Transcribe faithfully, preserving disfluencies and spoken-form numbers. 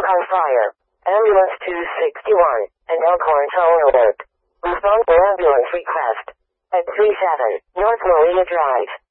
car fire. Ambulance two sixty-one and Elkhorn Tower Alert. Respond to ambulance request at three seven North Maria Drive.